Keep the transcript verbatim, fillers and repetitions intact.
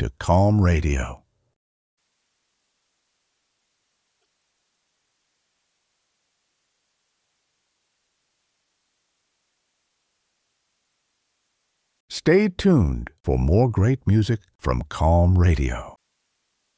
to Calm Radio. Stay tuned for more great music from Calm Radio.